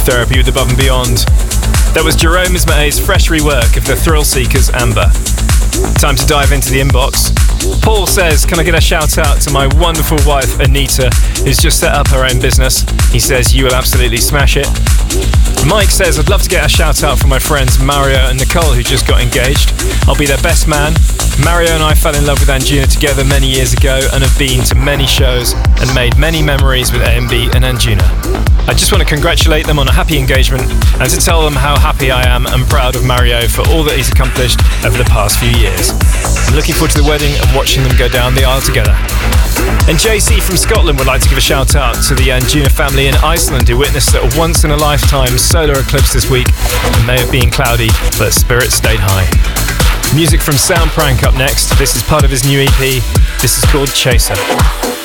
Therapy with Above and Beyond. That was Jerome Isma-A's fresh rework of the Thrill Seekers' Amber. Time to dive into the inbox. Paul says, can I get a shout out to my wonderful wife Anita, who's just set up her own business? He says you will absolutely smash it. Mike says, I'd love to get a shout out from my friends Mario and Nicole, who just got engaged. I'll be their best man. Mario and I fell in love with Anjuna together many years ago and have been to many shows and made many memories with AMB and Anjuna. I just want to congratulate them on a happy engagement and to tell them how happy I am and proud of Mario for all that he's accomplished over the past few years. I'm looking forward to the wedding and watching them go down the aisle together. And JC from Scotland would like to give a shout out to the Anjuna family in Iceland, who witnessed a once-in-a-lifetime solar eclipse this week. It may have been cloudy, but spirits stayed high. Music from Soundprank up next. This is part of his new EP. This is called Chaser.